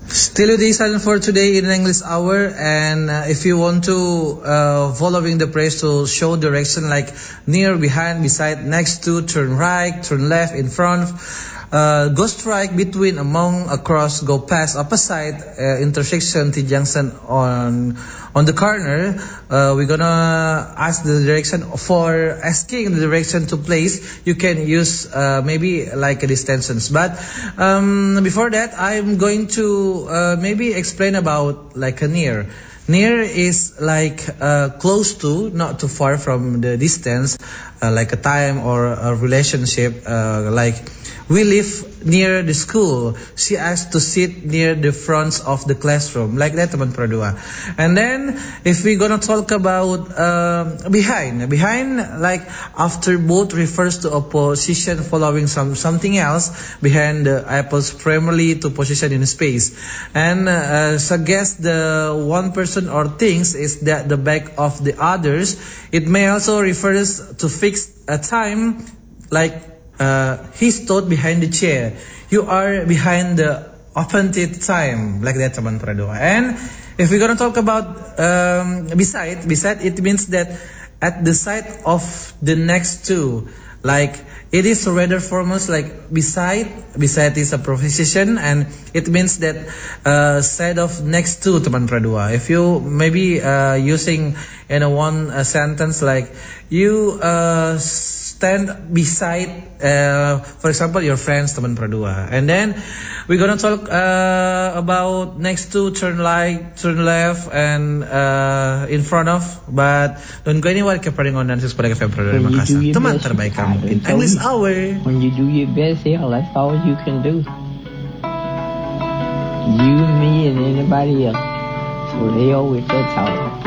Still with Isan for today in English hour, and if you want to following the praise to show direction like near, behind, beside, next to, turn right, turn left, in front, go strike, between, among, across, go past, opposite, intersection, T junction on the corner. We're gonna ask the direction. For asking the direction to place, you can use maybe like a distances. But before that, I'm going to maybe explain about like a near. Near is like close to, not too far from the distance, like a time or a relationship. Like we live near the school. She asked to sit near the front of the classroom, like that, teman perdua. And then if we're gonna talk about behind, like after both refers to a position following something else behind the apples, primarily to position in space, and suggest the one person or things is that the back of the others. It may also refers to fixed a time, like he stood behind the chair. You are behind the appointed time, like that, teman perdua. And if we're gonna talk about beside, it means that at the side of the next to, like it is rather formal, like beside is a preposition, and it means that side of next to, teman perdua. If you maybe using in a one sentence, like you stand beside, for example, your friends, teman perdua. And then we're gonna talk about next to, turn right, turn left, and in front of. But don't go anywhere, keep on dan pada FM Perdua Makassar, teman terbaik kamu in English Hour. When you do your best, hell, that's all you can do. You, me, and anybody else. So they always said,